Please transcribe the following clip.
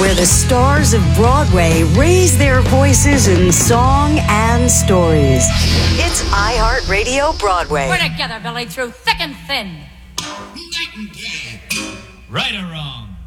where the stars of Broadway raise their voices in song and stories. It's iHeartRadio Broadway. We're together, Billy, through thick and thin. Right or wrong?